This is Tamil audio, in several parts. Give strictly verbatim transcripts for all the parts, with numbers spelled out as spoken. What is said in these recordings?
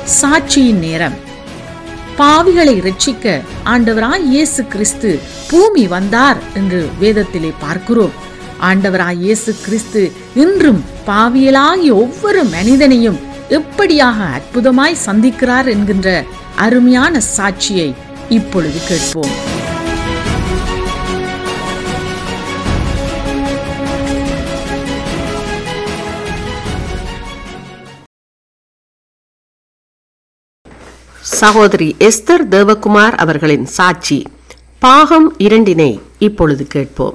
சாட்சியின் நேரம். பாவிகளை இரட்சிக்க ஆண்டவராய் இயேசு கிறிஸ்து பூமி வந்தார் என்று வேதத்திலே பார்க்கிறோம். ஆண்டவராய் இயேசு கிறிஸ்து இன்றும் பாவியலாகிய ஒவ்வொரு மனிதனையும் எப்படியாக அற்புதமாய் சந்திக்கிறார் என்கின்ற அருமையான சாட்சியை இப்பொழுது கேட்போம். சகோதரி எஸ்தர் தேவகுமார் அவர்களின் சாட்சி பாகம் இரண்டினை இப்பொழுது கேட்போம்.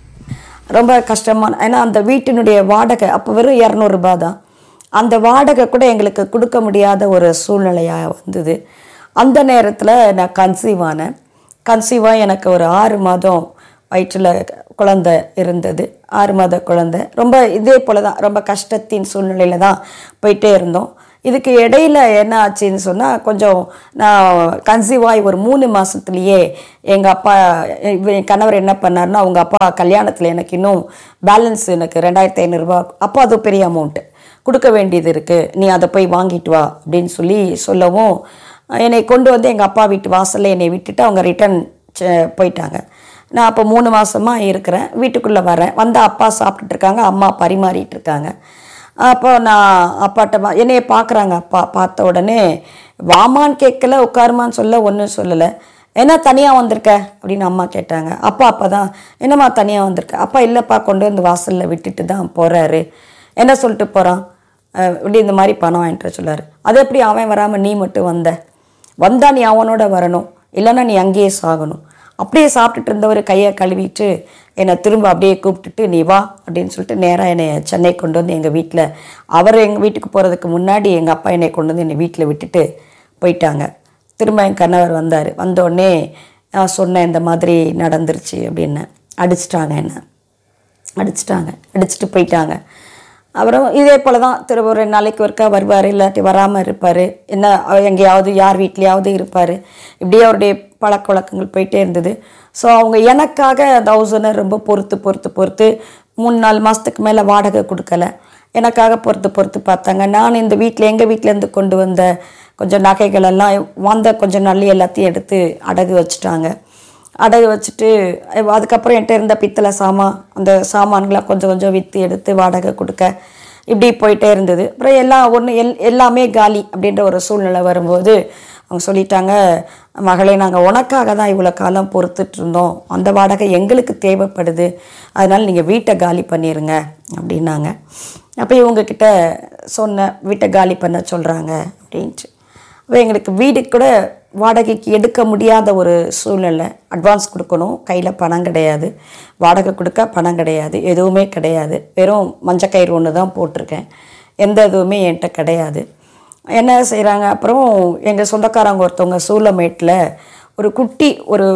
ரொம்ப கஷ்டமான, ஏன்னா அந்த வீட்டினுடைய வாடகை அப்போ வெறும் இரநூறுபா தான். அந்த வாடகை கூட எங்களுக்கு கொடுக்க முடியாத ஒரு சூழ்நிலையாக வந்தது. அந்த நேரத்தில் நான் கன்சீவ் ஆனேன். கன்சீவாக எனக்கு ஒரு ஆறு மாதம் வயிற்றில் குழந்தை இருந்தது. ஆறு மாத குழந்தை. ரொம்ப இதே போல் தான், ரொம்ப கஷ்டத்தின் சூழ்நிலையில் தான் போயிட்டே இருந்தோம். இதுக்கு இடையில் என்ன ஆச்சுன்னு சொன்னால், கொஞ்சம் நான் கன்சீவ் ஆகி ஒரு மூணு மாதத்துலேயே எங்கள் அப்பா என் கணவர் என்ன பண்ணார்னா, அவங்க அப்பா கல்யாணத்தில் எனக்கு இன்னும் பேலன்ஸ் எனக்கு ரெண்டாயிரத்தி ஐநூறுரூவா, அப்போ அது பெரிய அமௌண்ட்டு கொடுக்க வேண்டியது இருக்குது, நீ அதை போய் வாங்கிட்டு வா அப்படின்னு சொல்லி சொல்லவும், என்னை கொண்டு வந்து எங்கள் அப்பா வீட்டு வாசலில் என்னை விட்டுட்டு அவங்க ரிட்டன் போயிட்டாங்க. நான் அப்போ மூணு மாதமாக இருக்கிறேன். வீட்டுக்குள்ளே வரேன். வந்து அப்பா சாப்பிட்டுட்ருக்காங்க, அம்மா பரிமாறிட்டு இருக்காங்க. அப்போ நான் அப்பாட்ட என்னைய பார்க்குறாங்க. அப்பா பார்த்த உடனே வாமான்னு கேட்கல, உட்காருமான்னு சொல்ல, ஒன்றும் சொல்லலை. என்ன தனியாக வந்திருக்க அப்படின்னு அம்மா கேட்டாங்க. அப்பா அப்போ தான், என்னம்மா தனியாக வந்திருக்க? அப்பா இல்லைப்பா, கொண்டு வந்து வாசலில் விட்டுட்டு தான் போகிறாரு. என்ன சொல்லிட்டு போகிறான்? இப்படி இந்த மாதிரி பணம் வாங்கிட்டு சொல்லார். அது எப்படி அவன் வராமல் நீ மட்டும் வந்த? வந்தா நீ அவனோட வரணும், இல்லைன்னா நீ அங்கேயே சாகணும். அப்படியே சாப்பிட்டுட்டு இருந்தவர் கையை கழுவிட்டு என்னை திரும்ப அப்படியே கூப்பிட்டுட்டு நீ வா அப்படின்னு சொல்லிட்டு நேராக என்னை சென்னை கொண்டு வந்து எங்கள் வீட்டில், அவர் எங்கள் வீட்டுக்கு போகிறதுக்கு முன்னாடி எங்கள் அப்பா என்னை கொண்டு வந்து என்னை வீட்டில் விட்டுட்டு போயிட்டாங்க. திரும்ப என் கணவர் வந்தார். வந்தோடனே நான் சொன்னேன், இந்த மாதிரி நடந்துருச்சு அப்படின்னு. அடிச்சிட்டாங்க, என்ன அடிச்சிட்டாங்க, அடிச்சுட்டு போயிட்டாங்க. அப்புறம் இதே போல் தான் திரும்ப ஒரு நாளைக்கு ஒருக்கா வருவார், இல்லாட்டி வராமல் இருப்பார், என்ன எங்கேயாவது யார் வீட்லையாவது இருப்பார். இப்படியே அவருடைய பழக்க வழக்கங்கள் போயிட்டே இருந்தது. ஸோ அவங்க எனக்காக தௌசண்டை ரொம்ப பொறுத்து பொறுத்து பொறுத்து மூணு நாலு மாதத்துக்கு மேலே வாடகை கொடுக்கல. எனக்காக பொறுத்து பொறுத்து பார்த்தாங்க. நான் இந்த வீட்டில் எங்கள் வீட்டிலேருந்து கொண்டு வந்த கொஞ்சம் நகைகளெல்லாம் வந்த கொஞ்சம் நல்லி எல்லாத்தையும் எடுத்து அடகு வச்சுட்டாங்க. அடகு வச்சுட்டு அதுக்கப்புறம் என்கிட்ட இருந்த பித்தளை சாமான், அந்த சாமான்களாக கொஞ்சம் கொஞ்சம் விற்று எடுத்து வாடகை கொடுக்க, இப்படி போயிட்டே இருந்தது. அப்புறம் எல்லாம் ஒன்று எல் எல்லாமே காலி அப்படின்ற ஒரு சூழ்நிலை வரும்போது அவங்க சொல்லிட்டாங்க, மகளே நாங்கள் உனக்காக தான் இவ்வளோ காலம் பொறுத்துட்டு இருந்தோம், அந்த வாடகை எங்களுக்கு தேவைப்படுது, அதனால் நீங்கள் வீட்டை காலி பண்ணிடுங்க அப்படின்னாங்க. அப்போ இவங்கக்கிட்ட சொன்ன வீட்டை காலி பண்ண சொல்கிறாங்க அப்படின்ட்டு. அப்போ எங்களுக்கு வீடு கூட வாடகைக்கு எடுக்க முடியாத ஒரு சூழ்நிலை. அட்வான்ஸ் கொடுக்கணும், கையில் பணம் கிடையாது, வாடகை கொடுக்க பணம் கிடையாது, எதுவுமே கிடையாது. வெறும் மஞ்சக்கயிறு ஒன்று தான் போட்டிருக்கேன், எந்த எதுவுமே என்கிட்ட கிடையாது. என்ன செய்கிறாங்க, அப்புறம் எங்கள் சொந்தக்காரங்க ஒருத்தவங்க சூளமேட்டில் ஒரு குட்டி ஒரு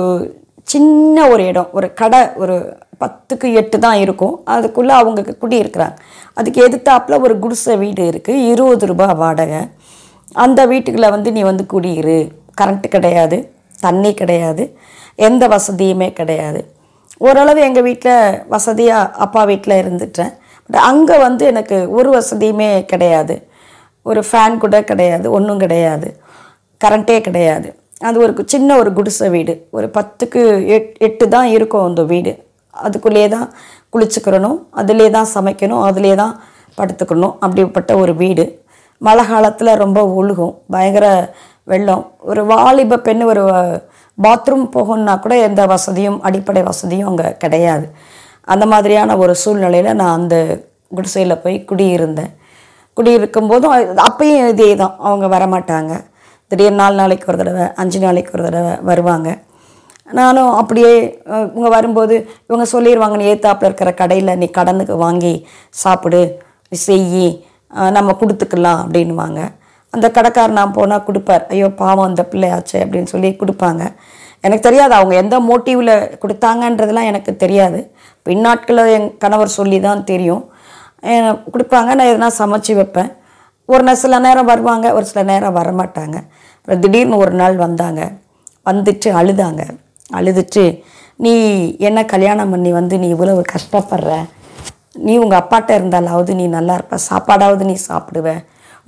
சின்ன ஒரு இடம், ஒரு கடை, ஒரு பத்துக்கு எட்டு தான் இருக்கும், அதுக்குள்ளே அவங்க குடி இருக்கிறாங்க. அதுக்கு எதிர்த்தாப்பில் ஒரு குடிசை வீடு இருக்குது, இருபது ரூபா வாடகை. அந்த வீட்டுக்குள்ளே வந்து நீ வந்து குடியிரு, கரண்ட்டு கிடையாது, தண்ணி கிடையாது, எந்த வசதியுமே கிடையாது. ஓரளவு எங்கள் வீட்டில் வசதியாக அப்பா வீட்டில் இருந்துட்டேன். பட் அங்கே வந்து எனக்கு ஒரு வசதியுமே கிடையாது, ஒரு ஃபேன் கூட கிடையாது, ஒன்றும் கிடையாது, கரண்ட்டே கிடையாது. அது ஒரு சின்ன ஒரு குடிசை வீடு, ஒரு பத்துக்கு எட் எட்டு தான் இருக்கும் அந்த வீடு. அதுக்குள்ளே தான் குளிச்சுக்கிறணும், அதிலே தான் சமைக்கணும், அதிலே தான் படுத்துக்கணும், அப்படிப்பட்ட ஒரு வீடு. மழை காலத்தில் ரொம்ப ஒழுகும், பயங்கர வெள்ளம். ஒரு வாலிப பெண் ஒரு பாத்ரூம் போகணுன்னா கூட எந்த வசதியும், அடிப்படை வசதியும் அங்கே கிடையாது. அந்த மாதிரியான ஒரு சூழ்நிலையில் நான் அந்த குடிசையில் போய் குடியிருந்தேன். குடியிருக்கும்போதும் அப்பயும் இதே தான், அவங்க வரமாட்டாங்க. திடீர்னு நாலு நாளைக்கு ஒரு தடவை, அஞ்சு நாளைக்கு ஒரு தடவை வருவாங்க. நானும் அப்படியே இவங்க வரும்போது இவங்க சொல்லிடுவாங்க, நீ ஏத்தாப்பில் இருக்கிற கடையில் நீ கடனுக்கு வாங்கி சாப்பிடு, செய்யி, நம்ம கொடுத்துக்கலாம் அப்படின்வாங்க. அந்த கடைக்காரர் நான் போனால் கொடுப்பார், ஐயோ பாவம் அந்த பிள்ளையாச்சு அப்படின்னு சொல்லி கொடுப்பாங்க. எனக்கு தெரியாது அவங்க எந்த மோட்டிவில் கொடுத்தாங்கன்றதுலாம் எனக்கு தெரியாது. பின்னாட்களில் என் கணவர் சொல்லி தான் தெரியும். கொடுப்பாங்க, நான் எதனா சமைச்சு வைப்பேன். ஒரு சில நேரம் வருவாங்க, ஒரு சில நேரம் வரமாட்டாங்க. அப்புறம் திடீர்னு ஒரு நாள் வந்தாங்க. வந்துட்டு அழுதாங்க. அழுதுட்டு, நீ என்ன கல்யாணம் பண்ணி வந்து நீ இவ்வளவு கஷ்டப்படுற, நீ உங்கள் அப்பாட்ட இருந்தாலாவது நீ நல்லா இருப்ப, சாப்பாடாவது நீ சாப்பிடுவ,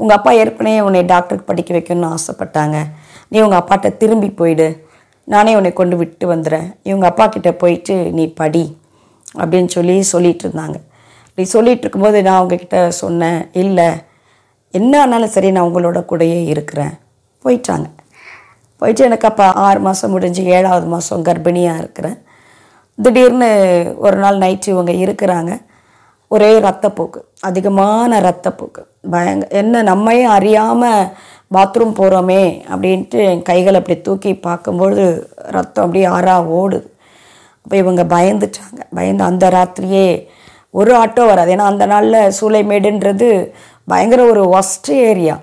உங்கள் அப்பா ஏற்கனவே உன்னை டாக்டருக்கு படிக்க வைக்கணும்னு ஆசைப்பட்டாங்க, நீ உங்கள் அப்பாட்ட திரும்பி போயிடு, நானே உன்னை கொண்டு விட்டு வந்துடுறேன், இவங்க அப்பா கிட்டே போயிட்டு நீ படி அப்படின்னு சொல்லி சொல்லிகிட்டு இருந்தாங்க. அப்படி சொல்லிகிட்டு இருக்கும்போது நான் அவங்கக்கிட்ட சொன்னேன், இல்லை என்ன ஆனாலும் சரி நான் உங்களோட கூடயே இருக்கிறேன். போயிட்டாங்க. போயிட்டு எனக்கு அப்போ ஆறு மாதம் முடிஞ்சு ஏழாவது மாதம் கர்ப்பிணியாக இருக்கிறேன். திடீர்னு ஒரு நாள் நைட்டு இவங்க இருக்கிறாங்க. ஒரே ரத்தப்போக்கு, அதிகமான ரத்தப்போக்கு, பயங்க என்ன நம்மையே அறியாமல் பாத்ரூம் போகிறோமே அப்படின்ட்டு என் கைகளை அப்படி தூக்கி பார்க்கும்பொழுது ரத்தம் அப்படியே ஆறா ஓடுது. அப்போ இவங்க பயந்துட்டாங்க. பயந்து அந்த ராத்திரியே ஒரு ஆட்டோ வராது. ஏன்னா அந்த நாளில் சூளைமேடுன்றது பயங்கர ஒரு ஒஸ்ட் ஏரியா,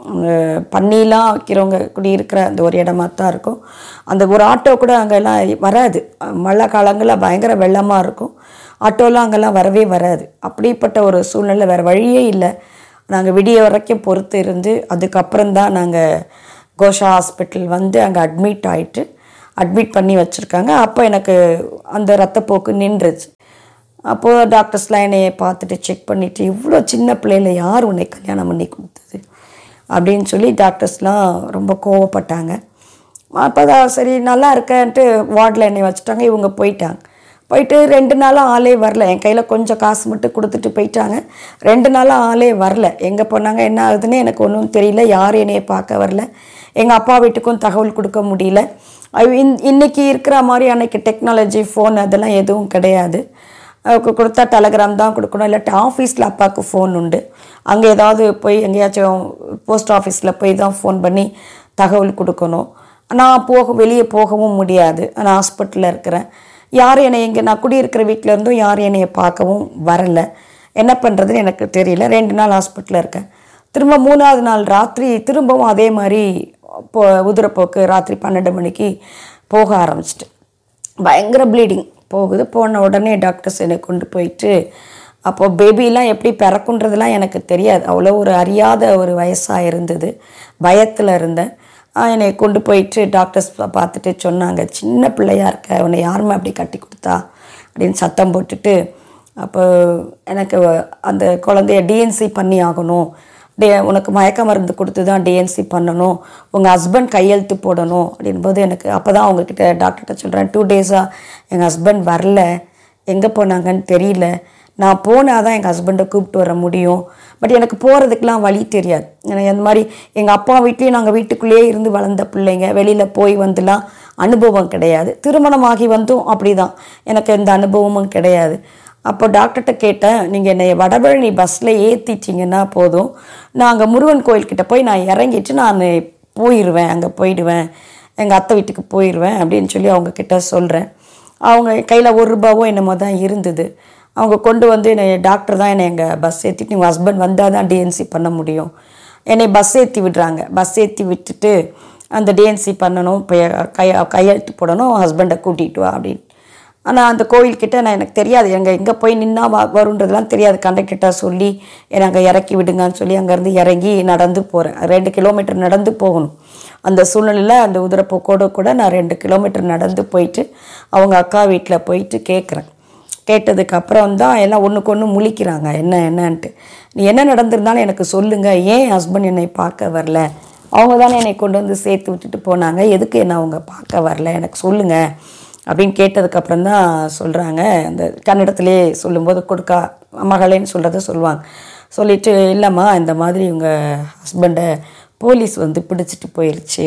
பண்ணிலாம் வைக்கிறவங்க குடி இருக்கிற அந்த ஒரு இடமா தான் இருக்கும். அந்த ஒரு ஆட்டோ கூட அங்கெல்லாம் வராது. மழை காலங்களில் பயங்கர வெள்ளமாக இருக்கும், ஆட்டோலாம் அங்கெல்லாம் வரவே வராது. அப்படிப்பட்ட ஒரு சூழ்நிலை, வேறு வழியே இல்லை. நாங்கள் விடிய வரைக்கும் பொறுத்து இருந்து அதுக்கப்புறம்தான் நாங்கள் கோஷா ஹாஸ்பிட்டல் வந்து அங்கே அட்மிட் ஆகிட்டு அட்மிட் பண்ணி வச்சுருக்காங்க. அப்போ எனக்கு அந்த ரத்தப்போக்கு நின்றுச்சு. அப்போது டாக்டர்ஸ்லாம் என்னையை பார்த்துட்டு செக் பண்ணிவிட்டு, இவ்வளோ சின்ன பிள்ளையில யார் உன்னை கல்யாணம் பண்ணி கொடுத்தது அப்படின்னு சொல்லி டாக்டர்ஸ்லாம் ரொம்ப கோவப்பட்டாங்க. அப்போ தான் சரி நல்லா இருக்கேன்ட்டு வார்டில் என்னை வச்சுட்டாங்க. இவங்க போயிட்டாங்க. போயிட்டு ரெண்டு நாளாக ஆளே வரல. என் கையில் கொஞ்சம் காசு மட்டும் கொடுத்துட்டு போயிட்டாங்க. ரெண்டு நாளாக ஆளே வரல. எங்கே போனாங்க என்ன ஆகுதுன்னு எனக்கு ஒன்றும் தெரியல. யாரும் என்னையை பார்க்க வரல. எங்கள் அப்பா வீட்டுக்கும் தகவல் கொடுக்க முடியல. இன் இன்றைக்கி இருக்கிற மாதிரி அன்றைக்கி டெக்னாலஜி ஃபோன் அதெல்லாம் எதுவும் கிடையாது. கொடுத்தா டெலகிராம் தான் கொடுக்கணும், இல்லாட்டி ஆஃபீஸில் அப்பாவுக்கு ஃபோன் உண்டு. அங்கே ஏதாவது போய் எங்கேயாச்சும் போஸ்ட் ஆஃபீஸில் போய் தான் ஃபோன் பண்ணி தகவல் கொடுக்கணும். நான் போக வெளியே போகவும் முடியாது, நான் ஹாஸ்பிட்டலில் இருக்கிறேன். யாரும் என்னை இங்கே நான் குடியிருக்கிற வீட்டில் இருந்தும் யாரும் என்னையை பார்க்கவும் வரலை. என்ன பண்ணுறதுன்னு எனக்கு தெரியல. ரெண்டு நாள் ஹாஸ்பிட்டலில் இருக்கேன். திரும்ப மூணாவது நாள் ராத்திரி திரும்பவும் அதே மாதிரி போ உதிரப்போக்கு ராத்திரி பன்னெண்டு மணிக்கு போக ஆரம்பிச்சிட்டு பயங்கர ப்ளீடிங் போகுது. போன உடனே டாக்டர்ஸ் என்னை கொண்டு போயிட்டு, அப்போது பேபிலாம் எப்படி பிறக்குன்றதுலாம் எனக்கு தெரியாது, அவ்வளோ ஒரு அறியாத ஒரு வயசாக இருந்தது, பயத்தில் இருந்தேன். என்னை கொண்டு போயிட்டு டாக்டர்ஸ் பார்த்துட்டு சொன்னாங்க, சின்ன பிள்ளையாக இருக்க, உன்னை யாருமே அப்படி கட்டி கொடுத்தா அப்படின்னு சத்தம் போட்டுட்டு, அப்போ எனக்கு அந்த குழந்தைய டிஎன்சி பண்ணி ஆகணும், டே உனக்கு மயக்க மருந்து கொடுத்து தான் டிஎன்சி பண்ணணும், உங்கள் ஹஸ்பண்ட் கையெழுத்து போடணும் அப்படின்போது எனக்கு அப்போ தான் அவங்கக்கிட்ட டாக்டர்கிட்ட சொல்கிறேன், டூ டேஸாக எங்கள் ஹஸ்பண்ட் வரல, எங்கே போனாங்கன்னு தெரியல, நான் போனால் தான் எங்கள் ஹஸ்பண்டை கூப்பிட்டு வர முடியும், பட் எனக்கு போகிறதுக்கெலாம் வழி தெரியாது. எனக்கு அந்த மாதிரி எங்கள் அப்பா வீட்லேயும் நாங்கள் வீட்டுக்குள்ளேயே இருந்து வளர்ந்த பிள்ளைங்க, வெளியில் போய் வந்துலாம் அனுபவம் கிடையாது. திருமணமாகி வந்தும் அப்படி தான், எனக்கு எந்த அனுபவமும் கிடையாது. அப்போ டாக்டர்கிட்ட கேட்டேன், நீங்கள் என்னை வடபழனி பஸ்ஸில் ஏற்றிட்டிங்கன்னா போதும், நான் அங்கே முருகன் கோயில்கிட்ட போய் நான் இறங்கிட்டு நான் போயிடுவேன், அங்கே போயிடுவேன், எங்கள் அத்தை வீட்டுக்கு போயிடுவேன் அப்படின்னு சொல்லி அவங்கக்கிட்ட சொல்கிறேன். அவங்க கையில் ஒரு ரூபாவோ என்னமோ தான் இருந்தது. அவங்க கொண்டு வந்து என்னை டாக்டர் தான் என்னை எங்கள் பஸ் ஏற்றிட்டு, உங்கள் ஹஸ்பண்ட் வந்தால் தான் டிஎன்சி பண்ண முடியும், என்னை பஸ் ஏற்றி விடுறாங்க. பஸ் ஏற்றி விட்டுட்டு அந்த டிஎன்சி பண்ணணும், இப்போ கை கையெழுத்து போடணும், ஹஸ்பண்டை கூட்டிகிட்டு வா அப்படின்னு. ஆனால் அந்த கோயில்கிட்ட நான் எனக்கு தெரியாது, எங்கே எங்கே போய் நின்னா வா வருன்றதுலாம் தெரியாது. கண்டக்டர்கிட்ட சொல்லி என்னை அங்கே இறக்கி விடுங்கன்னு சொல்லி அங்கேருந்து இறங்கி நடந்து போகிறேன். ரெண்டு கிலோமீட்டர் நடந்து போகணும். அந்த சூழ்நிலையில் அந்த உதிரப்போக்கோடு கூட நான் ரெண்டு கிலோமீட்டர் நடந்து போயிட்டு அவங்க அக்கா வீட்டில் போயிட்டு கேட்குறேன். கேட்டதுக்கப்புறம் தான் எல்லாம் ஒன்றுக்கு ஒன்று முழிக்கிறாங்க, என்ன என்னன்ட்டு. நீ என்ன நடந்திருந்தாலும் எனக்கு சொல்லுங்கள், ஏன் ஹஸ்பண்ட் என்னை பார்க்க வரல, அவங்க தானே என்னை கொண்டு வந்து சேர்த்து விட்டுட்டு போனாங்க, எதுக்கு என்ன அவங்க பார்க்க வரல, எனக்கு சொல்லுங்கள் அப்படின்னு கேட்டதுக்கப்புறம் தான் சொல்கிறாங்க. அந்த கன்னடத்திலே சொல்லும்போது கொடுக்கா மகளேன்னு சொல்கிறத சொல்லுவாங்க. சொல்லிவிட்டு, இல்லைம்மா இந்த மாதிரி உங்கள் ஹஸ்பண்டை போலீஸ் வந்து பிடிச்சிட்டு போயிடுச்சு,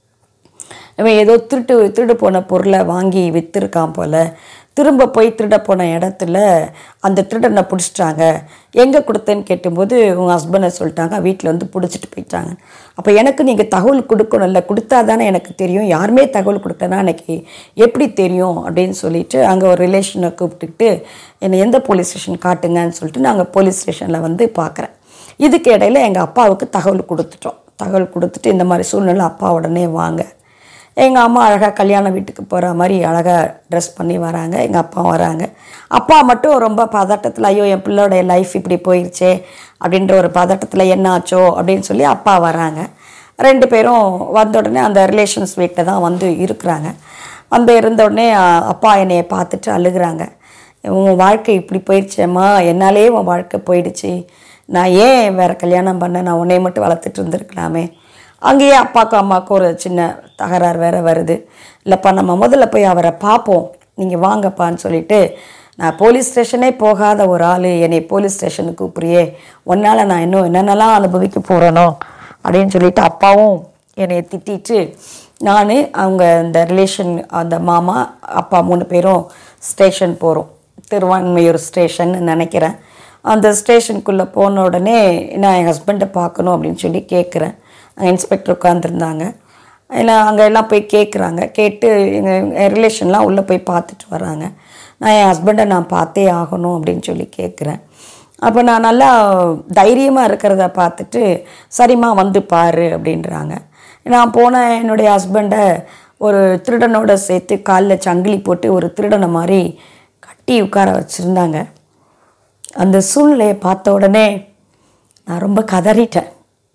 இவன் ஏதோ திருட்டு திருடு போன பொருளை வாங்கி விற்றுருக்கான் போல், திரும்ப போய் திருட போன இடத்துல அந்த திருடனை பிடிச்சிட்டாங்க, எங்கே கொடுத்தேன்னு கேட்டும்போது உங்கள் ஹஸ்பண்டை சொல்லிட்டாங்க, வீட்டில் வந்து பிடிச்சிட்டு போயிட்டாங்க. அப்போ எனக்கு நீங்கள் தகவல் கொடுக்கணும்ல, கொடுத்தா தானே எனக்கு தெரியும், யாருமே தகவல் கொடுத்தனா எனக்கு எப்படி தெரியும் அப்படின்னு சொல்லிட்டு அங்கே ஒரு ரிலேஷனை கூப்பிட்டுட்டு என்னை எந்த போலீஸ் ஸ்டேஷன் காட்டுங்கன்னு சொல்லிட்டு நாங்கள் போலீஸ் ஸ்டேஷனில் வந்து பார்க்குறேன். இதுக்கு இடையில் எங்கள் அப்பாவுக்கு தகவல் கொடுத்துட்டோம். தகவல் கொடுத்துட்டு இந்த மாதிரி சூழ்நிலை அப்பா உடனே வாங்க. எங்கள் அம்மா அழகாக கல்யாண வீட்டுக்கு போகிற மாதிரி அழகாக ட்ரெஸ் பண்ணி வராங்க. எங்கள் அப்பா வராங்க. அப்பா மட்டும் ரொம்ப பதட்டத்தில், ஐயோ என் பிள்ளையோடைய லைஃப் இப்படி போயிடுச்சே அப்படின்ற ஒரு பதட்டத்தில், என்ன ஆச்சோ அப்படின்னு சொல்லி அப்பா வராங்க. ரெண்டு பேரும் வந்த உடனே அந்த ரிலேஷன்ஸ் வீட்டில் தான் வந்து இருக்கிறாங்க. வந்து இருந்த உடனே அப்பா என்னையை பார்த்துட்டு அழுகிறாங்க. உன் வாழ்க்கை இப்படி போயிடுச்சேம்மா, என்னாலே உன் வாழ்க்கை போயிடுச்சு, நான் ஏன் வேறு கல்யாணம் பண்ணேன், நான் உன்னைய மட்டும் வளர்த்துட்டு இருந்திருக்கலாமே. அங்கேயே அப்பாவுக்கும் அம்மாவுக்கும் ஒரு சின்ன தகராறு வேறு வருது. இல்லைப்பா நம்ம முதல்ல போய் அவரை பார்ப்போம், நீங்கள் வாங்கப்பான்னு சொல்லிவிட்டு, நான் போலீஸ் ஸ்டேஷனே போகாத ஒரு ஆள் என்னை போலீஸ் ஸ்டேஷனுக்கு கூப்பிட்றியே, ஒன்னால் நான் இன்னும் என்னென்னலாம் அனுபவிக்க போகிறேனோ அப்படின்னு சொல்லிவிட்டு அப்பாவும் என்னை திட்டிட்டு, நான் அவங்க இந்த ரிலேஷன் அந்த மாமா அப்பா மூணு பேரும் ஸ்டேஷன் போகிறோம். திருவான்மையூர் ஸ்டேஷன் நினைக்கிறேன். அந்த ஸ்டேஷனுக்குள்ளே போன உடனே நான் என் ஹஸ்பண்டை பார்க்கணும் அப்படின்னு சொல்லி கேட்குறேன். அங்கே இன்ஸ்பெக்டர் உட்காந்துருந்தாங்க. ஏன்னா அங்கே எல்லாம் போய் கேட்குறாங்க. கேட்டு எங்கள் ரிலேஷன்லாம் உள்ளே போய் பார்த்துட்டு வராங்க. நான் என் ஹஸ்பண்டை நான் பார்த்தே ஆகணும் அப்படின்னு சொல்லி கேட்குறேன். அப்போ நான் நல்லா தைரியமாக இருக்கிறத பார்த்துட்டு, சரிம்மா வந்து பாரு அப்படின்றாங்க. நான் போன என்னுடைய ஹஸ்பண்டை ஒரு திருடனோட சேர்த்து காலில் சங்கிலி போட்டு ஒரு திருடனை மாதிரி கட்டி உட்கார வச்சுருந்தாங்க. அந்த சூழ்நிலையை பார்த்த உடனே நான் ரொம்ப கதறிட்டேன்.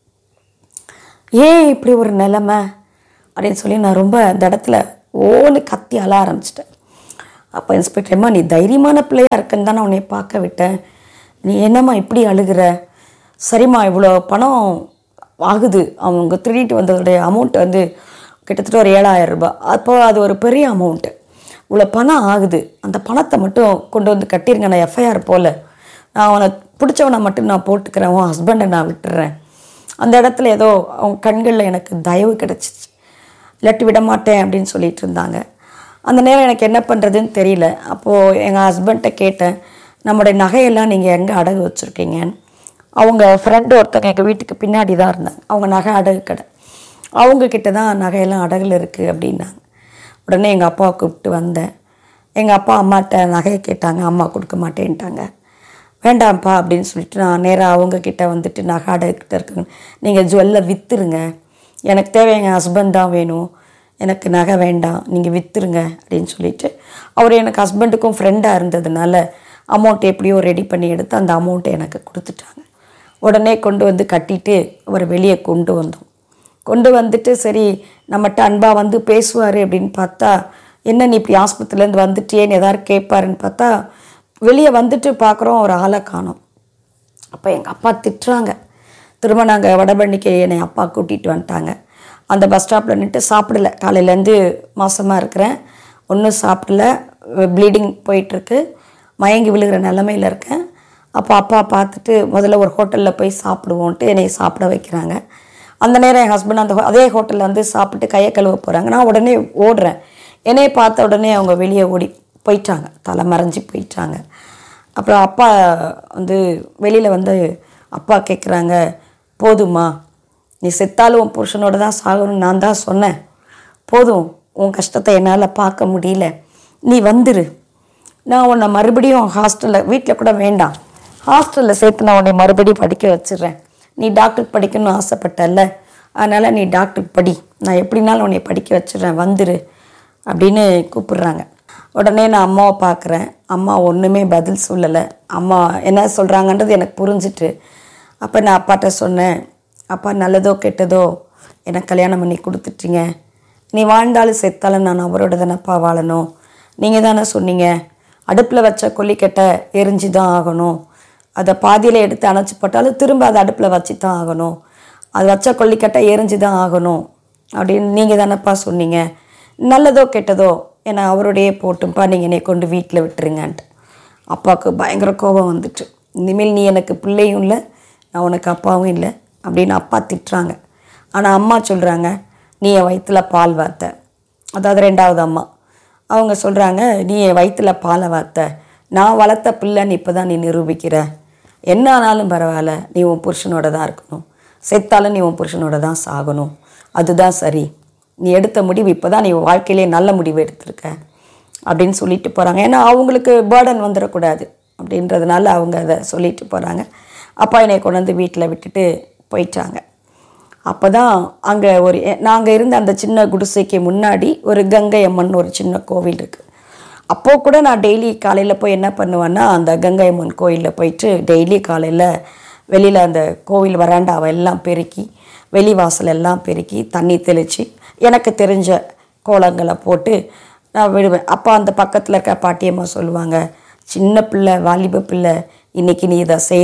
ஏன் இப்படி ஒரு நிலைமை அப்படின்னு சொல்லி நான் ரொம்ப அந்த இடத்துல ஓன்னு கத்தி அழ ஆரம்பிச்சிட்டேன். அப்போ இன்ஸ்பெக்டர், அம்மா நீ தைரியமான பிள்ளையாக இருக்குன்னு தான் நான் உன்னை பார்க்க விட்டேன், நீ என்னம்மா இப்படி அழுகிற? சரிம்மா இவ்வளோ பணம் ஆகுது, அவங்க திருடிட்டு வந்ததுடைய அமௌண்ட் வந்து கிட்டத்தட்ட ஒரு ஏழாயிரம் ரூபாய். அப்போ அது ஒரு பெரிய அமௌண்ட்டு. இவ்வளோ பணம் ஆகுது, அந்த பணத்தை மட்டும் கொண்டு வந்து கட்டிருங்க, நான் எஃப்ஐஆர் போல், நான் அவனை பிடிச்சவனை மட்டும் நான் போட்டுக்கிறேன், உன் ஹஸ்பண்டை நான் விட்டுறேன். அந்த இடத்துல ஏதோ அவங்க கண்களில் எனக்கு தயவு கிடச்சிச்சு. இல்லாட்டி விட மாட்டேன் அப்படின்னு சொல்லிட்டு இருந்தாங்க. அந்த நேரம் எனக்கு என்ன பண்ணுறதுன்னு தெரியல. அப்போது எங்கள் ஹஸ்பண்ட்டை கேட்டேன், நம்முடைய நகையெல்லாம் நீங்கள் எங்கே அடகு வச்சுருக்கீங்கன்னு. அவங்க ஃப்ரெண்டு ஒருத்தவங்க எங்கள் வீட்டுக்கு பின்னாடி தான் இருந்தாங்க. அவங்க நகை அடகு கடை, அவங்கக்கிட்ட தான் நகையெல்லாம் அடகுல இருக்குது அப்படின்னாங்க. உடனே எங்கள் அப்பாவை கூப்பிட்டு வந்தேன். எங்கள் அப்பா அம்மாட்ட நகையை கேட்டாங்க, அம்மா கொடுக்க மாட்டேன்ட்டாங்க. வேண்டாம்ப்பா அப்படின்னு சொல்லிட்டு நான் நேராக அவங்கக்கிட்ட வந்துட்டு நகை அடகுக்கிட்ட இருக்குங்க, நீங்கள் ஜுவல்லை விற்றுருங்க, எனக்கு தேவை எங்கள் ஹஸ்பண்ட் தான் வேணும், எனக்கு நகை வேண்டாம், நீங்கள் விற்றுருங்க அப்படின்னு சொல்லிவிட்டு, அவர் எனக்கு ஹஸ்பண்டுக்கும் ஃப்ரெண்டாக இருந்ததுனால அமௌண்ட் எப்படியோ ரெடி பண்ணி எடுத்து அந்த அமௌண்ட்டை எனக்கு கொடுத்துட்டாங்க. உடனே கொண்டு வந்து கட்டிட்டு அவரை வெளியே கொண்டு வந்தோம். கொண்டு வந்துட்டு சரி நம்மகிட்ட அன்பாக வந்து பேசுவார் அப்படின்னு பார்த்தா, என்ன நீ இப்படி ஆஸ்பத்திரிலேருந்து வந்துட்டியேன்னு எதாவது கேட்பாருன்னு பார்த்தா, வெளியே வந்துட்டு பார்க்குறோம் ஒரு ஆளை காணோம். அப்போ எங்கள் அப்பா திட்டுறாங்க. திரும்ப நாங்கள் வடபழனிக்கு என்னை அப்பா கூட்டிகிட்டு வந்துட்டாங்க. அந்த பஸ் ஸ்டாப்பில் நின்று சாப்பிடல, காலையிலேருந்து மாசமாக இருக்கிறேன், ஒன்றும் சாப்பிடல, ப்ளீடிங் போயிட்டுருக்கு, மயங்கி விழுகிற நிலமையில் இருக்கேன். அப்போ அப்பா பார்த்துட்டு முதல்ல ஒரு ஹோட்டலில் போய் சாப்பிடுவோன்ட்டு என்னை சாப்பிட வைக்கிறாங்க. அந்த நேரம் என் ஹஸ்பண்ட் அந்த அதே ஹோட்டலில் வந்து சாப்பிட்டு கையை கழுவ போகிறாங்க. நான் உடனே ஓடுறேன். என்னையை பார்த்த உடனே அவங்க வெளியே ஓடி போயிட்டாங்க, தலை மறைஞ்சி போயிட்டாங்க. அப்புறம் அப்பா வந்து வெளியில் வந்து அப்பா கேட்குறாங்க, போதுமா, நீ செத்தாலும் உன் புருஷனோட தான் சாகணும்னு நான் தான் சொன்னேன், போதும், உன் கஷ்டத்தை என்னால் பார்க்க முடியல, நீ வந்துரு, நான் உன்னை மறுபடியும் ஹாஸ்டலில், வீட்டில் கூட வேண்டாம், ஹாஸ்டலில் சேர்த்து நான் உன்னை மறுபடியும் படிக்க வச்சிடுறேன், நீ டாக்டருக்கு படிக்கணும்னு ஆசைப்பட்டல்ல, அதனால் நீ டாக்டருக்கு படி, நான் எப்படினாலும் உன்னை படிக்க வச்சிடுறேன், வந்துரு அப்படின்னு கூப்பிடுறாங்க. உடனே நான் அம்மாவை பார்க்குறேன். அம்மா ஒன்றுமே பதில் சொல்லலை. அம்மா என்ன சொல்கிறாங்கன்றது எனக்கு புரிஞ்சிட்டு, அப்போ நான் அப்பாட்ட சொன்னேன், அப்பா நல்லதோ கெட்டதோ எனக்கு கல்யாணம் பண்ணி கொடுத்துட்டீங்க, நீ வாழ்ந்தாலும் செத்தாலும் நான் அவரோட தானப்பா வாழணும், நீங்கள் தானே சொன்னீங்க அடுப்பில் வச்ச கொல்லிக்கட்டை எரிஞ்சு தான் ஆகணும், அதை பாதியில் எடுத்து அணைச்சி போட்டாலும் திரும்ப அதை அடுப்பில் வச்சு தான் ஆகணும், அது வச்ச கொல்லிக்கட்டை எரிஞ்சு தான் ஆகணும் அப்படின்னு நீங்கள் தானேப்பா சொன்னீங்க, நல்லதோ கெட்டதோ என்னை அவருடையே போட்டும்ப்பா, நீங்கள் என்னை கொண்டு வீட்டில் விட்டுருங்கன்ட்டு. அப்பாவுக்கு பயங்கர கோபம் வந்துட்டு, இனிமேல் நீ எனக்கு பிள்ளையும் இல்லை, நான் உனக்கு அப்பாவும் இல்லை அப்படின்னு அப்பா திட்டுறாங்க. ஆனால் அம்மா சொல்கிறாங்க, நீ என் வயிற்றில் பால் வார்த்த, அதாவது ரெண்டாவது அம்மா அவங்க சொல்கிறாங்க, நீ என் வயிற்றில் பாலை வார்த்த, நான் வளர்த்த பிள்ளைன்னு இப்போ தான் நீ நிரூபிக்கிற, என்ன ஆனாலும் பரவாயில்ல, நீ உன் புருஷனோட தான் இருக்கணும், செத்தாலும் நீ உன் புருஷனோட தான் சாகணும், அதுதான் சரி, நீ எடுத்த முடிவு இப்போ தான் நீ வாழ்க்கையிலே நல்ல முடிவு எடுத்திருக்க அப்படின்னு சொல்லிட்டு போகிறாங்க. ஏன்னா அவங்களுக்கு பேர்டன் வந்துடக்கூடாது அப்படின்றதுனால அவங்க அதை சொல்லிட்டு போகிறாங்க. அப்பா என்னை கொண்டு வந்து வீட்டில் விட்டுட்டு போயிட்டாங்க. அப்போ தான் அங்கே ஒரு நாங்கள் இருந்த அந்த சின்ன குடிசைக்கு முன்னாடி ஒரு கங்கை அம்மன் ஒரு சின்ன கோவில் இருக்குது. அப்போது கூட நான் டெய்லி காலையில் போய் என்ன பண்ணுவேன்னா, அந்த கங்கை அம்மன் கோயிலில் போயிட்டு டெய்லி காலையில் வெளியில் அந்த கோவில் வராண்டாவை எல்லாம் பெருக்கி, வெளி வாசல் எல்லாம் பெருக்கி, தண்ணி தெளித்து, எனக்கு தெரிஞ்ச கோலங்களை போட்டு நான் விடுவேன். அப்போ அந்த பக்கத்தில் இருக்க பாட்டியம்மா சொல்லுவாங்க, சின்ன பிள்ளை, வாலிப பிள்ளை, இன்றைக்கி நீ இதை செய்கிற,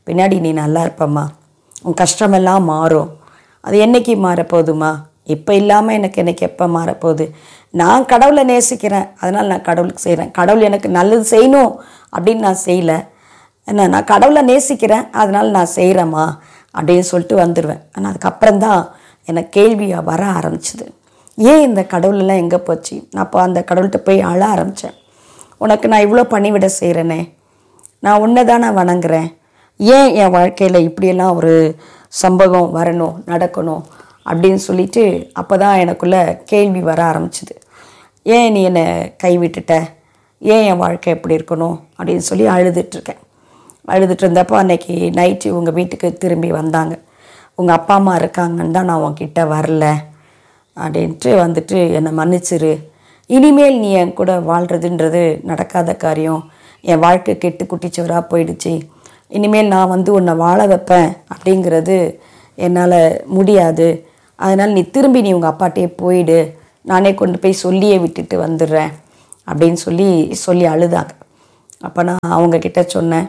பின்னாடி நீ நல்லா இருப்பம்மா, உன் கஷ்டமெல்லாம் மாறும். அது என்றைக்கு மாறப்போகுதுமா? இப்போ இல்லாமல் எனக்கு எனக்கு எப்போ மாறப்போகுது? நான் கடவுளை நேசிக்கிறேன், அதனால் நான் கடவுளுக்கு செய்கிறேன். கடவுள் எனக்கு நல்லது செய்யணும் அப்படின்னு நான் செய்யலை. என்ன, நான் கடவுளை நேசிக்கிறேன், அதனால் நான் செய்கிறேம்மா அப்படின்னு சொல்லிட்டு வந்துடுவேன். ஆனால் அதுக்கப்புறம்தான் எனக்கு கேள்வியாக வர ஆரம்பிச்சிது. ஏன் இந்த கடவுளெல்லாம் எங்கே போச்சு? நான் அப்போ அந்த கடவுள்கிட்ட போய் அழ ஆரம்பித்தேன். உனக்கு நான் இவ்வளோ பணிவிட செய்கிறேனே, நான் உன்னை தானே வணங்குறேன், ஏன் என் வாழ்க்கையில் இப்படியெல்லாம் ஒரு சம்பவம் வரணும், நடக்கணும் அப்படின்னு சொல்லிட்டு அப்போ தான் எனக்குள்ளே கேள்வி வர ஆரம்பிச்சிது. ஏன் நீ என்னை கைவிட்டுட்ட, ஏன் என் வாழ்க்கை எப்படி இருக்கணும் அப்படின்னு சொல்லி அழுதுட்ருக்கேன். அழுதுட்டு இருந்தப்போ அன்றைக்கி நைட்டு உங்கள் வீட்டுக்கு திரும்பி வந்தாங்க. உங்கள் அப்பா அம்மா இருக்காங்கன்னு தான் நான் உன்கிட்ட வரல அப்படின்ட்டு வந்துட்டு என்னை மன்னிச்சிரு, இனிமேல் நீ என் கூட வாழ்கிறதுன்றது நடக்காத காரியம், என் வாழ்க்கை கெட்டு குட்டிச்சவராக போயிடுச்சு, இனிமேல் நான் வந்து உன்னை வாழ வைப்பேன் அப்படிங்கிறது என்னால் முடியாது, அதனால் நீ திரும்பி நீ உங்கள் அப்பாட்டையே போயிடு, நானே கொண்டு போய் சொல்லியே விட்டுட்டு வந்துடுறேன் அப்படின்னு சொல்லி சொல்லி அழுதாங்க. அப்போ நான் அவங்கக்கிட்ட சொன்னேன்,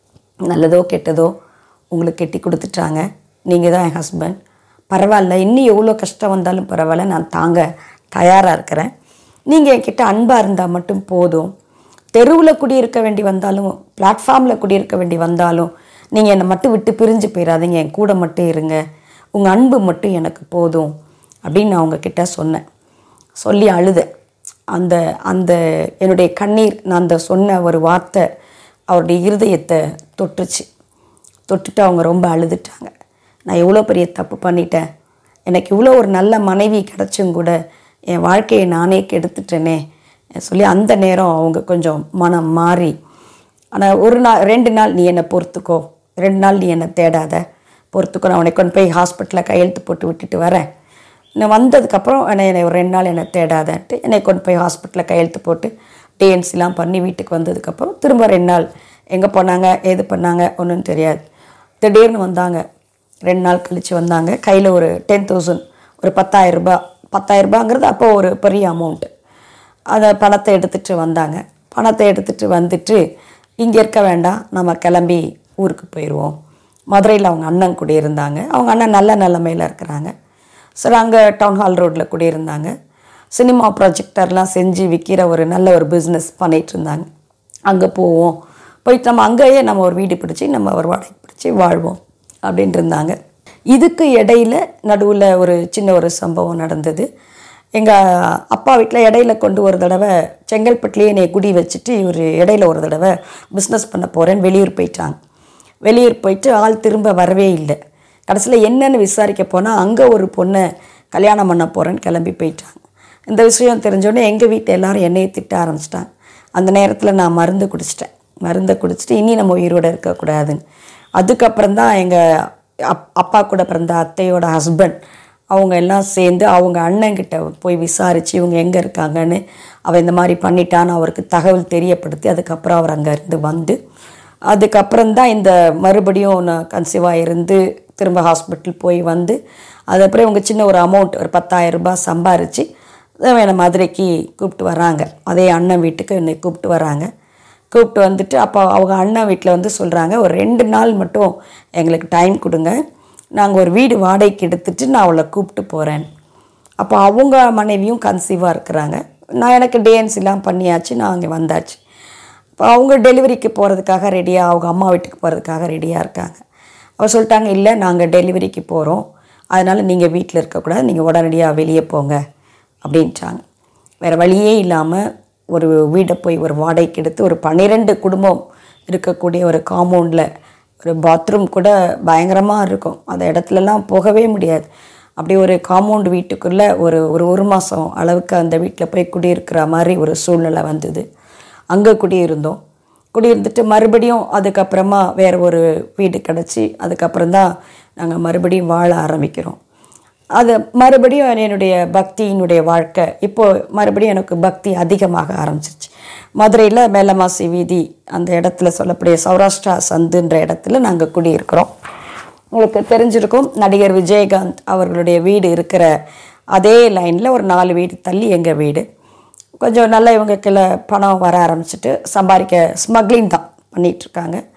நல்லதோ கெட்டதோ உங்களுக்கு கெட்டி கொடுத்துட்டாங்க, நீங்கள் தான் என் ஹஸ்பண்ட், பரவாயில்ல, இன்னும் எவ்வளோ கஷ்டம் வந்தாலும் பரவாயில்ல, நான் தாங்க தயாராக இருக்கிறேன், நீங்கள் என்கிட்ட அன்பாக இருந்தால் மட்டும் போதும், தெருவில் குடியிருக்க வேண்டி வந்தாலும் பிளாட்ஃபார்மில் குடியிருக்க வேண்டி வந்தாலும் நீங்கள் என்னை மட்டும் விட்டு பிரிஞ்சு போயிடாதீங்க, என் கூட மட்டும் இருங்க, உங்கள் அன்பு மட்டும் எனக்கு போதும் அப்படின்னு நான் அவங்கக்கிட்ட சொன்னேன். சொல்லி அழுதேன். அந்த அந்த என்னுடைய கண்ணீர், நான் அந்த சொன்ன ஒரு வார்த்தை அவருடைய இருதயத்தை தொட்டுச்சு. தொட்டுட்டு அவங்க ரொம்ப அழுதுட்டாங்க. நான் எவ்வளோ பெரிய தப்பு பண்ணிட்டேன், எனக்கு இவ்வளோ ஒரு நல்ல மனைவி கிடச்சும் கூட என் வாழ்க்கையை நானே கெடுத்துட்டேனே சொல்லி அந்த நேரம் அவங்க கொஞ்சம் மனம் மாறி, ஆனால் ஒரு நாள் ரெண்டு நாள் நீ என்னை பொறுத்துக்கோ, ரெண்டு நாள் நீ என்னை தேடாத, பொறுத்துக்கோ, நான் உன்னை கொண்டு போய் ஹாஸ்பிட்டலில் கையெழுத்து போட்டு விட்டுட்டு வரேன், நான் வந்ததுக்கப்புறம் என்னை என்னை ஒரு ரெண்டு நாள் என்னை தேடாதன்ட்டு என்னை கொண்டு போய் ஹாஸ்பிட்டலில் கையெழுத்து போட்டு டிஎன்சிலாம் பண்ணி வீட்டுக்கு வந்ததுக்கப்புறம் திரும்ப ரெண்டு நாள் எங்கே போனாங்க, ஏது பண்ணாங்க ஒன்றும் தெரியாது. திடீர்னு வந்தாங்க, ரெண்டு நாள் கழித்து வந்தாங்க. கையில் ஒரு டென் தௌசண்ட் ஒரு பத்தாயிரரூபா பத்தாயிரரூபாங்கிறது அப்போ ஒரு பெரிய அமௌண்ட்டு. அதை பணத்தை எடுத்துகிட்டு வந்தாங்க. பணத்தை எடுத்துகிட்டு வந்துட்டு இங்கே இருக்க வேண்டாம், நம்ம கிளம்பி ஊருக்கு போயிடுவோம். மதுரையில் அவங்க அண்ணன் குடியிருந்தாங்க. அவங்க அண்ணன் நல்ல நிலைமையில் இருக்கிறாங்க. சரி, அங்கே டவுன் ஹால் ரோட்டில் குடியிருந்தாங்க. சினிமா ப்ராஜெக்டர்லாம் செஞ்சு விற்கிற ஒரு நல்ல ஒரு பிஸ்னஸ் பண்ணிகிட்டு இருந்தாங்க. அங்கே போவோம், போயிட்டு நம்ம அங்கேயே நம்ம ஒரு வீடு பிடிச்சி நம்ம ஒரு வாடகை பிடிச்சி வாழ்வோம் அப்படின்ட்டு இருந்தாங்க. இதுக்கு இடையில நடுவில் ஒரு சின்ன ஒரு சம்பவம் நடந்தது. எங்கள் அப்பா வீட்டில் இடையில கொண்டு ஒரு தடவை செங்கல்பட்டுலேயே என்னை குடி வச்சுட்டு இவர் இடையில ஒரு தடவை பிஸ்னஸ் பண்ண போகிறேன்னு வெளியூர் போயிட்டாங்க. வெளியூர் போயிட்டு ஆள் திரும்ப வரவே இல்லை. கடைசியில் என்னென்னு விசாரிக்க போனால் அங்கே ஒரு பொண்ணை கல்யாணம் பண்ண போகிறேன்னு கிளம்பி போயிட்டாங்க. இந்த விஷயம் தெரிஞ்சோடனே எங்கள் வீட்டை எல்லோரும் என்னையை திட்ட ஆரம்பிச்சிட்டாங்க. அந்த நேரத்தில் நான் மருந்து குடிச்சிட்டேன். மருந்தை குடிச்சிட்டு இனி நம்ம உயிரோடு இருக்கக்கூடாதுன்னு. அதுக்கப்புறம் தான் எங்கள் அப் அப்பா கூட பிறந்த அத்தையோட ஹஸ்பண்ட் அவங்க எல்லாம் சேர்ந்து அவங்க அண்ணன்கிட்ட போய் விசாரித்து இவங்க எங்கே இருக்காங்கன்னு, அவள் இந்த மாதிரி பண்ணிட்டான்னு அவருக்கு தகவல் தெரியப்படுத்தி அதுக்கப்புறம் அவர் அங்கேருந்து வந்து அதுக்கப்புறம்தான் இந்த மறுபடியும் நான் கன்சீவாக இருந்து திரும்ப ஹாஸ்பிட்டல் போய் வந்து அதுக்கப்புறம் இவங்க சின்ன ஒரு அமௌண்ட் ஒரு பத்தாயிரம் ரூபாய் சம்பாரித்து என்னை மதுரைக்கு கூப்பிட்டு வராங்க. அதே அண்ணன் வீட்டுக்கு என்னை கூப்பிட்டு வராங்க. கூப்பிட்டு வந்துட்டு அப்போ அவங்க அண்ணன் வீட்டில் வந்து சொல்கிறாங்க, ஒரு ரெண்டு நாள் மட்டும் எங்களுக்கு டைம் கொடுங்க, நாங்கள் ஒரு வீடு வாடகைக்கு எடுத்துகிட்டு நான் அவளை கூப்பிட்டு போகிறேன். அப்போ அவங்க மனைவியும் கன்சீவாக இருக்கிறாங்க. நான் எனக்கு டிஎன்சிலாம் பண்ணியாச்சு, நான் அங்கே வந்தாச்சு. இப்போ அவங்க டெலிவரிக்கு போகிறதுக்காக ரெடியாக அவங்க அம்மா வீட்டுக்கு போகிறதுக்காக ரெடியாக இருக்காங்க. அவள் சொல்லிட்டாங்க, இல்லை நாங்கள் டெலிவரிக்கு போகிறோம், அதனால் நீங்கள் வீட்டில் இருக்கக்கூடாது, நீங்கள் உடனடியாக வெளியே போங்க அப்படின்ட்டாங்க. வேறு வழியே இல்லாமல் ஒரு வீடை போய் ஒரு வாடகைக்கு எடுத்து ஒரு பன்னிரெண்டு குடும்பம் இருக்கக்கூடிய ஒரு காம்பவுண்டில் ஒரு பாத்ரூம் கூட பயங்கரமாக இருக்கும், அந்த இடத்துலலாம் போகவே முடியாது. அப்படி ஒரு காம்பவுண்டு வீட்டுக்குள்ளே ஒரு ஒரு ஒரு மாதம் அளவுக்கு அந்த வீட்டில் போய் குடியிருக்கிற மாதிரி ஒரு சூழ்நிலை வந்தது. அங்கே குடியிருந்தோம். குடியிருந்துட்டு மறுபடியும் அதுக்கப்புறமா வேறு ஒரு வீடு கிடச்சி அதுக்கப்புறம் தான் நாங்கள் மறுபடியும் வாழ ஆரம்பிக்கிறோம். அது மறுபடியும் என்னுடைய பக்தியினுடைய வாழ்க்கை இப்போது மறுபடியும் எனக்கு பக்தி அதிகமாக ஆரம்பிச்சிருச்சு. மதுரையில் மேலமாசி வீதி அந்த இடத்துல சொல்லக்கூடிய சௌராஷ்டிரா சந்துன்ற இடத்துல நாங்கள் குடியிருக்கிறோம். உங்களுக்கு தெரிஞ்சிருக்கும், நடிகர் விஜயகாந்த் அவர்களுடைய வீடு இருக்கிற அதே லைனில் ஒரு நாலு வீடு தள்ளி எங்கள் வீடு. கொஞ்சம் நல்லா இவங்க கீழே பணம் வர ஆரம்பிச்சிட்டு சம்பாதிக்க ஸ்மக்லிங் தான் பண்ணிகிட்ருக்காங்க.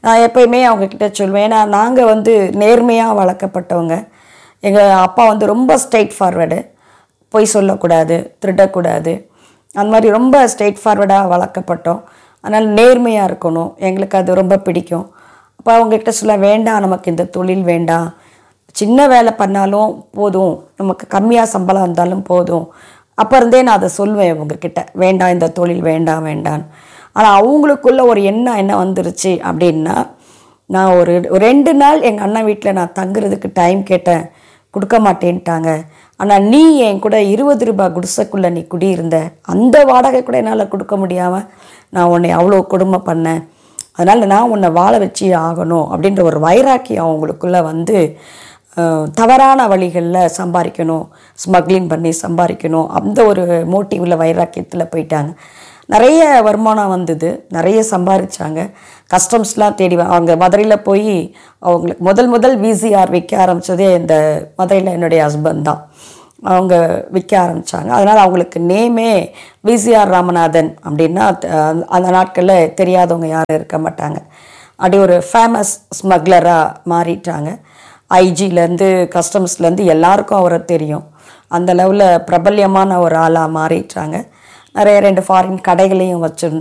நான் எப்பயுமே அவங்கக்கிட்ட சொல்லுவேன், ஏன்னா நாங்கள் வந்து நேர்மையாக வளர்க்கப்பட்டவங்க. எங்கள் அப்பா வந்து ரொம்ப ஸ்ட்ரெயிட் ஃபார்வேர்டு, பொய் சொல்லக்கூடாது, திருடக்கூடாது, அந்த மாதிரி ரொம்ப ஸ்ட்ரெயிட் ஃபார்வர்டாக வளர்க்கப்பட்டோம். அதனால் நேர்மையாக இருக்கணும், எங்களுக்கு அது ரொம்ப பிடிக்கும். அப்போ அவங்கக்கிட்ட சொல்ல, வேண்டாம் நமக்கு இந்த தொழில் வேண்டாம், சின்ன வேலை பண்ணாலும் போதும், நமக்கு கம்மியாக சம்பளம் இருந்தாலும் போதும். அப்போ இருந்தே நான் அதை சொல்லுவேன் உங்ககிட்ட, வேண்டாம் இந்த தொழில் வேண்டாம் வேண்டான்னு. ஆனால் அவங்களுக்குள்ள ஒரு எண்ணம் என்ன வந்துருச்சு அப்படின்னா, நான் ஒரு ரெண்டு நாள் எங்கள் அண்ணன் வீட்டில் நான் தங்குறதுக்கு டைம் கேட்டேன், கொடுக்க மாட்டேன்ட்டாங்க. ஆனால் நீ என் கூட இருபது ரூபாய் குடிசைக்குள்ளே நீ குடியிருந்த, அந்த வாடகை கூட என்னால் கொடுக்க முடியாமல் நான் உன்னை அவ்வளோ கொடுமை பண்ணேன், அதனால் நான் உன்னை வாழ வச்சு ஆகணும் அப்படின்ற ஒரு வைராக்கியம் அவங்களுக்குள்ளே வந்து தவறான வழிகளில் சம்பாதிக்கணும், ஸ்மக்லிங் பண்ணி சம்பாதிக்கணும், அந்த ஒரு மோட்டிவில் வைராக்கியத்தில் போயிட்டாங்க. நிறைய வருமானம் வந்தது, நிறைய சம்பாதிச்சாங்க. கஸ்டம்ஸ்லாம் தேடி அவங்க மதுரையில் போய் அவங்களுக்கு முதல் முதல் விசிஆர் விற்க ஆரம்பித்ததே இந்த மதுரையில் என்னுடைய ஹஸ்பண்ட் தான். அவங்க விற்க ஆரம்பித்தாங்க. அதனால் அவங்களுக்கு நேமே விசிஆர் ராமநாதன் அப்படின்னா அந்த நாட்களில் தெரியாதவங்க யாரும் இருக்க மாட்டாங்க. அப்படி ஒரு ஃபேமஸ் ஸ்மக்லராக மாறிட்டாங்க. ஐஜிலேருந்து கஸ்டம்ஸ்லேருந்து எல்லாருக்கும் அவரை தெரியும். அந்த லெவலில் பிரபல்யமான ஒரு ஆளாக மாறிட்டாங்க. நிறைய ரெண்டு ஃபாரின் கடைகளையும் வச்சுருந்தாங்க.